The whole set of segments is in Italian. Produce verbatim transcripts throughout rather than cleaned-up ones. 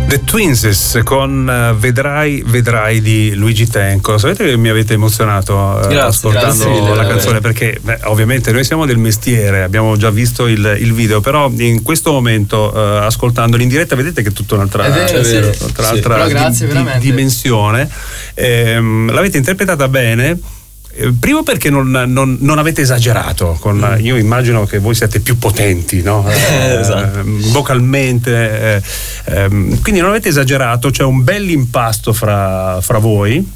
The Twins con uh, Vedrai, Vedrai di Luigi Tenco. Sapete che mi avete emozionato uh, grazie, ascoltando grazie, la canzone, perché beh, ovviamente noi siamo del mestiere, abbiamo già visto il, il video, però in questo momento uh, ascoltandolo in diretta vedete che è tutta un'altra, è vero, sì. un'altra sì. Grazie, di, di, dimensione. Ehm, l'avete interpretata bene. Primo perché non, non, non avete esagerato con, mm. io immagino che voi siate più potenti, no? eh, esatto. vocalmente eh, ehm, quindi non avete esagerato, c'è un bel impasto fra, fra voi.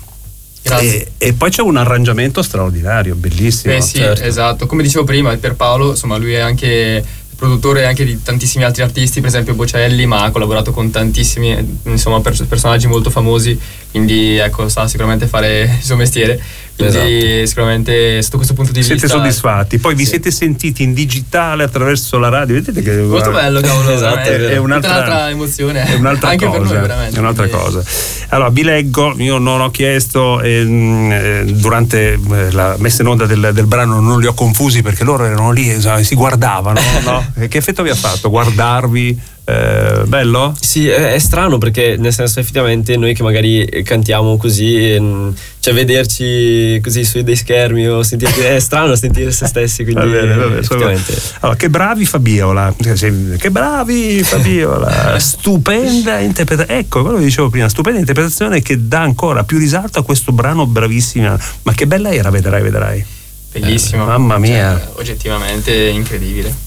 E, e poi c'è un arrangiamento straordinario, bellissimo. Beh, sì, certo. Esatto, come dicevo prima, per Paolo, insomma, lui è anche produttore anche di tantissimi altri artisti, per esempio Bocelli, ma ha collaborato con tantissimi, insomma, per, personaggi molto famosi, quindi ecco, sa sicuramente fare il suo mestiere, quindi esatto. Sicuramente sotto questo punto di siete vista siete soddisfatti. Poi vi sì. siete sentiti in digitale attraverso la radio, vedete che molto guarda, bello, cavolo, esatto, è, è un'altra, un'altra emozione, è un'altra anche cosa, per noi veramente, è un'altra quindi... cosa. Allora vi leggo, io non ho chiesto eh, durante la messa in onda del, del brano, non li ho confusi perché loro erano lì, si guardavano, no? Che effetto vi ha fatto guardarvi? Eh, bello? Sì, è, è strano perché nel senso effettivamente noi che magari cantiamo così, cioè vederci così su dei schermi o sentirti, è strano sentire se stessi, quindi va bene, va bene, effettivamente. Allora, che bravi Fabiola, che bravi Fabiola, stupenda interpretazione, ecco quello che dicevo prima, stupenda interpretazione che dà ancora più risalto a questo brano, bravissima, ma che bella era, vedrai, vedrai. Bellissimo, eh, mamma mia, cioè, oggettivamente incredibile.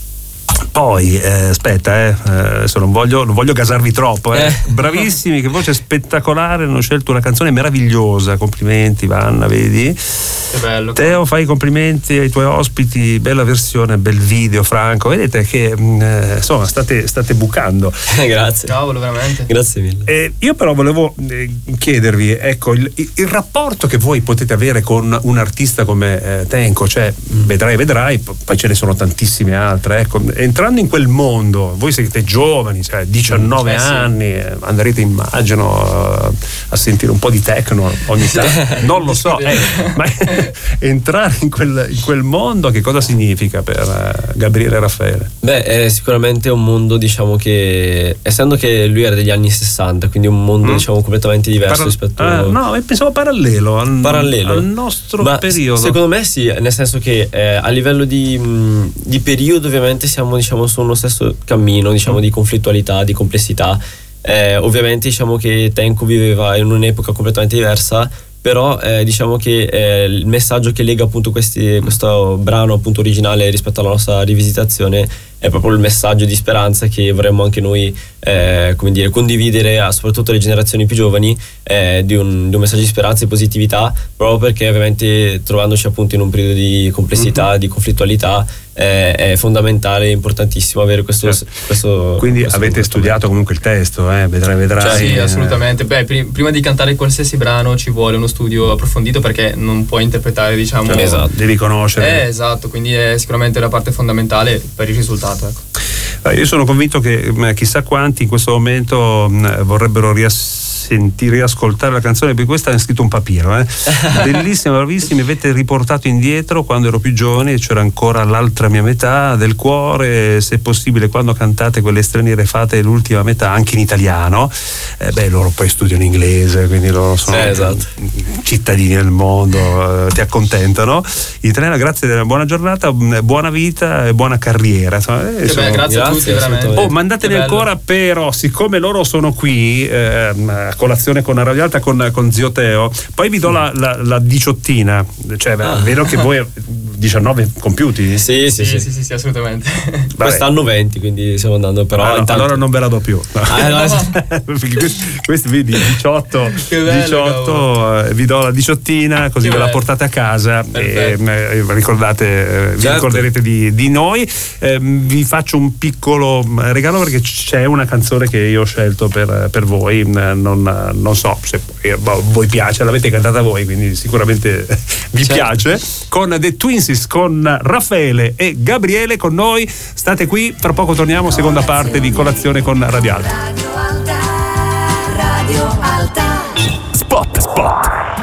Poi eh, aspetta, eh, adesso non voglio, non voglio gasarvi troppo, eh. Bravissimi, che voce spettacolare, hanno scelto una canzone meravigliosa, complimenti Vanna, vedi? Che bello. Teo, fai i complimenti ai tuoi ospiti, bella versione, bel video Franco, vedete che eh, insomma state, state bucando. Grazie. Cavolo, veramente. Grazie mille. Eh, io però volevo eh, chiedervi, ecco, il, il rapporto che voi potete avere con un artista come eh, Tenco, cioè mm. vedrai, vedrai, poi ce ne sono tantissime altre, ecco, entrando in quel mondo, voi siete giovani, cioè diciannove eh, anni, sì. andrete immagino a sentire un po' di techno ogni tanto, non lo so, eh, ma entrare in quel, in quel mondo che cosa significa per uh, Gabriele Raffaele? Beh, è sicuramente un mondo, diciamo che essendo che lui era degli anni sessanta, quindi un mondo mm. diciamo completamente diverso Para- rispetto ah, no, pensavo parallelo al, parallelo al nostro Ma periodo. Secondo me sì, nel senso che eh, a livello di, mh, di periodo ovviamente siamo diciamo su uno stesso cammino, diciamo, mm. di conflittualità, di complessità. Eh, ovviamente diciamo che Tenco viveva in un'epoca completamente diversa, però eh, diciamo che eh, il messaggio che lega appunto questi, questo brano appunto originale rispetto alla nostra rivisitazione è proprio il messaggio di speranza che vorremmo anche noi eh, come dire, condividere a soprattutto le generazioni più giovani, eh, di, un, di un messaggio di speranza e positività, proprio perché ovviamente trovandoci appunto in un periodo di complessità, mm-hmm. di conflittualità, eh, è fondamentale e importantissimo avere questo, certo. questo quindi questo avete studiato comunque il testo, eh? vedrai vedrai cioè, sì, eh. assolutamente. Beh, pr- prima di cantare qualsiasi brano ci vuole uno studio approfondito, perché non puoi interpretare, diciamo, cioè, esatto, devi conoscere, eh, esatto, quindi è sicuramente la parte fondamentale per il risultato, ecco. Io sono convinto che chissà quanti in questo momento vorrebbero riassentire, riascoltare la canzone, perché questa è scritto un papiro, eh? Bellissima, bravissimi, avete riportato indietro quando ero più giovane, c'era ancora l'altra mia metà del cuore, se possibile quando cantate quelle straniere fate l'ultima metà anche in italiano, eh, beh loro poi studiano inglese, quindi loro sono sì, esatto. cittadini del mondo, eh, ti accontentano. Italiano, grazie della buona giornata, buona vita e buona carriera, insomma, eh, sono, beh, grazie a tutti, veramente. Oh, mandatene ancora, però siccome loro sono qui eh, a colazione con Radio Alta con, con Zio Teo, poi vi do la, la, la diciottina, cioè ah. vero che voi diciannove compiuti? Sì, sì, sì, sì, sì, sì, assolutamente. Quest'anno venti, quindi stiamo andando, però ah, no, intanto... allora non ve la do più. No. Ah, no, no. questi, questi vedi diciotto, bello, diciotto eh, vi do la diciottina, così che ve bello. La portate a casa e eh, ricordate, eh, certo. vi ricorderete di, di noi. Eh, vi faccio un piccolo regalo perché c'è una canzone che io ho scelto per, per voi, non, non so se voi piace, l'avete cantata voi, quindi sicuramente vi certo. piace, con The Twins, con Raffaele e Gabriele con noi. State qui, tra poco torniamo, seconda parte di Colazione con Radio Alta. Radio Alta, Radio Alta. Spot, spot.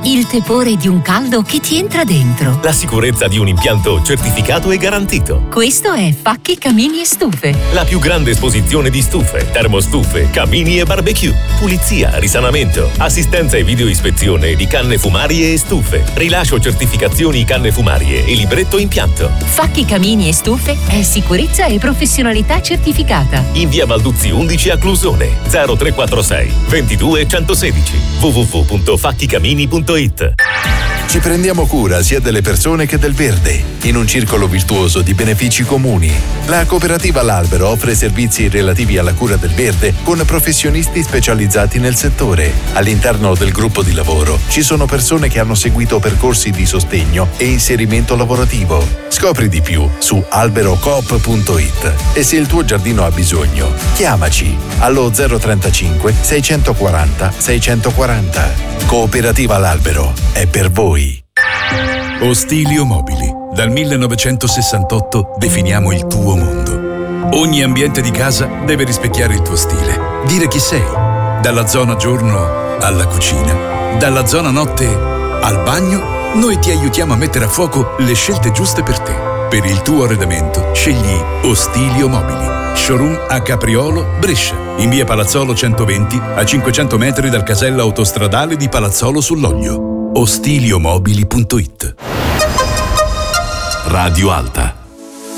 il tepore di un caldo che ti entra dentro. La sicurezza di un impianto certificato e garantito. Questo è Facchi Camini e Stufe. La più grande esposizione di stufe, termostufe, camini e barbecue. Pulizia, risanamento, assistenza e videoispezione di canne fumarie e stufe. Rilascio certificazioni canne fumarie e libretto impianto. Facchi Camini e Stufe è sicurezza e professionalità certificata. In via Balduzzi undici a Clusone. zero tre quattro sei ventidue centosedici. w w w punto facchi camini punto it. Ci prendiamo cura sia delle persone che del verde, in un circolo virtuoso di benefici comuni. La cooperativa L'Albero offre servizi relativi alla cura del verde con professionisti specializzati nel settore. All'interno del gruppo di lavoro ci sono persone che hanno seguito percorsi di sostegno e inserimento lavorativo. Scopri di più su alberocoop punto it e se il tuo giardino ha bisogno, chiamaci allo zero trentacinque seicentoquaranta seicentoquaranta. Cooperativa L'Albero è per voi. Ostilio Mobili. Dal millenovecentosessantotto definiamo il tuo mondo. Ogni ambiente di casa deve rispecchiare il tuo stile, dire chi sei. Dalla zona giorno alla cucina, dalla zona notte al bagno, noi ti aiutiamo a mettere a fuoco le scelte giuste per te. Per il tuo arredamento scegli Ostilio Mobili. Showroom a Capriolo, Brescia, in via Palazzolo centoventi, a cinquecento metri dal casello autostradale di Palazzolo sull'Oglio. ostilio mobili punto it. Radio Alta.